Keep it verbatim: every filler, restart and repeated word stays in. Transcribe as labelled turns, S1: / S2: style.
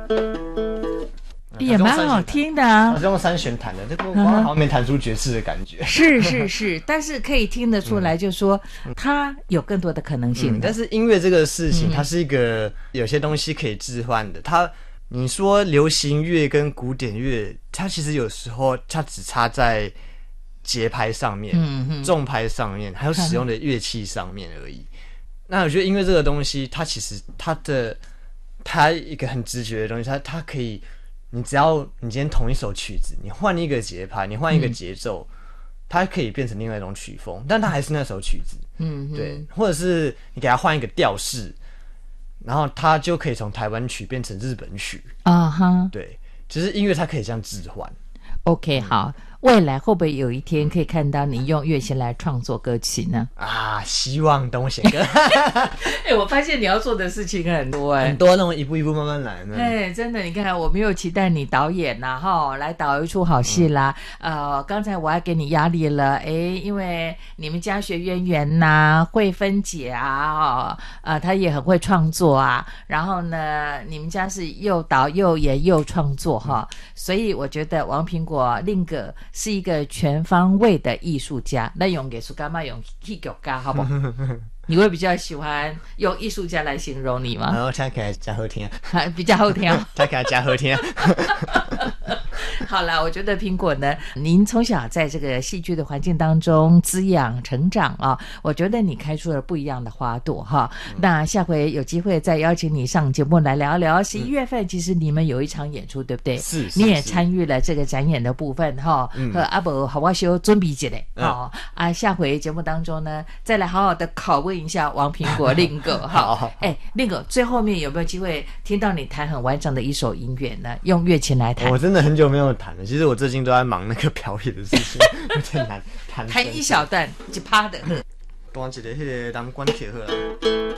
S1: 也蛮好听的啊，
S2: 我是用三弦弹的，这个我好像没弹出爵士的感觉。
S1: 是是是，但是可以听得出来，就是说它有更多的可能性的、
S2: 嗯。但是音乐这个事情，它是一个有些东西可以置换的。它你说流行乐跟古典乐，它其实有时候它只差在节拍上面、嗯、重拍上面，还有使用的乐器上面而已。那我觉得音乐这个东西，它其实它的它一个很直觉的东西，它它可以。你只要你今天同一首曲子，你换一个节拍，你换一个节奏、嗯，它可以变成另外一种曲风，但它还是那首曲子，嗯，对，或者是你给它换一个调式，然后它就可以从台湾曲变成日本曲啊哈，对，其实音乐它可以这样置换。
S1: OK， 好。未来会不会有一天可以看到你用乐器来创作歌曲呢？
S2: 啊，希望等我写歌。
S1: 哎、欸，我发现你要做的事情很多哎、欸，
S2: 很多那种一步一步慢慢来。
S1: 哎、欸，真的，你看，我没有期待你导演呐、啊，哈，来导一出好戏啦。嗯、呃，刚才我还给你压力了，哎、欸，因为你们家学渊源呐，慧芬姐啊，哦，呃，她也很会创作啊。然后呢，你们家是又导又演又创作哈、嗯，所以我觉得王苹果另个。是一个全方位的艺术家，那用艺术家嘛，用戏剧家，好不好？你会比较喜欢用艺术家来形容你吗？
S2: 然后听起来加好听，
S1: 比较好听，
S2: 听起来加好听。
S1: 好了，我觉得苹果呢，您从小在这个戏剧的环境当中滋养成长啊，我觉得你开出了不一样的花朵哈、嗯。那下回有机会再邀请你上节目来聊聊。十一月份其实你们有一场演出，对不对？
S2: 是，
S1: 你也参与了这个展演的部分哈。嗯。和阿伯好不好修准备一下哦、嗯、啊，下回节目当中呢，再来好好的拷问一下王苹果令哥哈。哎，令哥最后面有没有机会听到你弹很完整的一首音乐呢？用乐器来弹。
S2: 我真的很久没有弹了，其实我最近都在忙那个表演的事情，有点难弹。
S1: 弹一小段，一趴的。
S2: 弹一个迄个南管曲好了。